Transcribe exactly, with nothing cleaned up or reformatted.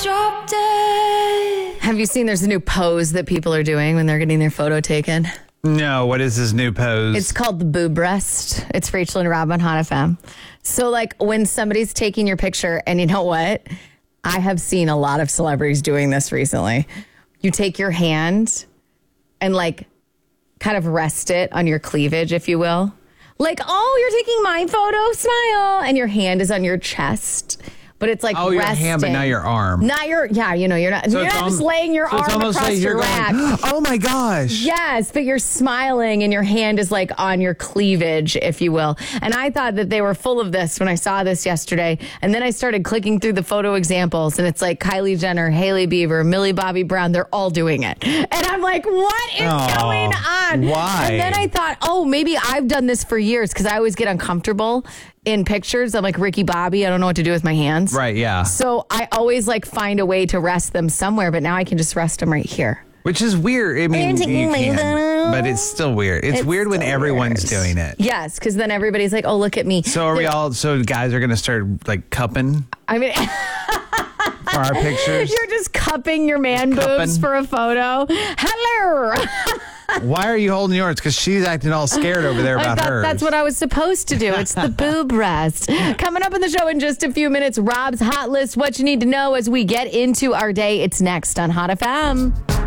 Drop dead. Have you seen there's a new pose that people are doing when they're getting their photo taken? No, what is this new pose? It's called the boob rest. It's Rachel and Rob on Hot F M. So, like, when somebody's taking your picture, and you know what? I have seen a lot of celebrities doing this recently. You take your hand and, like, kind of rest it on your cleavage, if you will. Like, oh, you're taking my photo, smile. And your hand is on your chest. But it's like oh, your resting. hand, but not your arm. Not your, yeah, you know, you're not, so you're not just laying your so arm across like your rack. Going, oh my gosh. Yes, but you're smiling and your hand is like on your cleavage, if you will. And I thought that they were full of this when I saw this yesterday. And then I started clicking through the photo examples and it's like Kylie Jenner, Hailey Bieber, Millie Bobby Brown, they're all doing it. And I'm like, what is oh, going on? Why? And then I thought, oh, maybe I've done this for years because I always get uncomfortable in pictures. I'm like Ricky Bobby. I don't know what to do with my hands. Right, yeah. So I always like find a way to rest them somewhere, but now I can just rest them right here. Which is weird. I mean, you can, but it's still weird. It's, It's weird when still everyone's weird. doing it. Yes, because then everybody's like, oh, look at me. So are we all, so guys are going to start like cupping I mean, for our pictures? you're just cupping your man Cupping. boobs for a photo. Hello. Why are you holding yours? Because she's acting all scared over there I about thought hers. that's what I was supposed to do. It's the boob rest. Coming up in the show in just a few minutes, Rob's Hot List, what you need to know as we get into our day. It's next on Hot F M.